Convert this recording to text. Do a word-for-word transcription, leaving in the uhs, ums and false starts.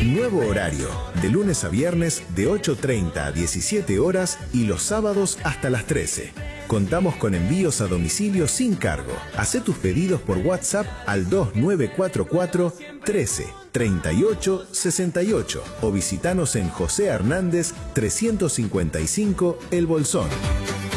Nuevo horario, de lunes a viernes de ocho treinta a diecisiete horas y los sábados hasta las trece. Contamos con envíos a domicilio sin cargo. Hacé tus pedidos por WhatsApp al dos nueve cuatro cuatro, trece, treinta y ocho, sesenta y ocho o visitanos en José Hernández trescientos cincuenta y cinco El Bolsón.